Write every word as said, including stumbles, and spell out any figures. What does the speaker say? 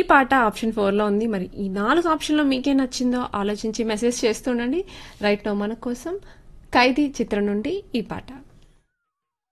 పాట ఆప్షన్ ఫోర్లో ఉంది. మరి ఈ నాలుగు ఆప్షన్లో మీకే నచ్చిందో ఆలోచించి మెసేజ్ చేస్తుండండి. రైట్ నౌ మన కోసం ఖైదీ చిత్రం నుండి ఈ పాట.